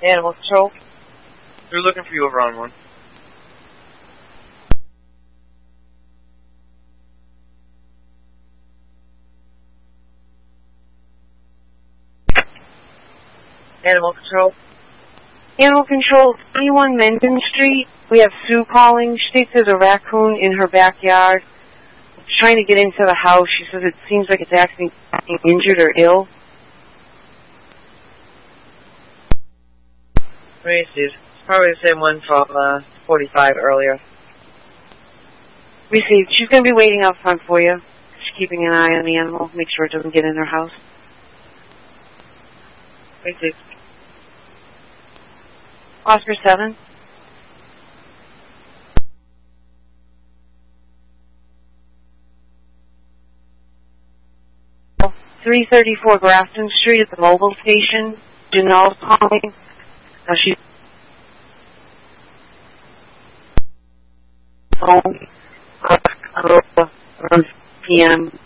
Animal control. They're looking for you over on 1. Animal control. Animal control, 21 Menden Street. We have Sue calling. She thinks there's a raccoon in her backyard. She's trying to get into the house. She says it seems like it's acting injured or ill. Received. Probably the same one from 45 earlier. Received. She's going to be waiting out front for you. She's keeping an eye on the animal, make sure it doesn't get in her house. Received. Oscar 7. Oh, 334 Grafton Street at the mobile station. Janelle's calling. She's home. PM.